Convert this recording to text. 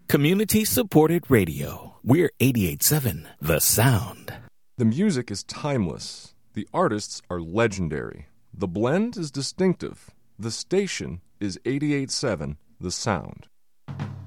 Community-supported radio. We're 88.7 The Sound. The music is timeless. The artists are legendary. The blend is distinctive. The station is 88.7 The Sound.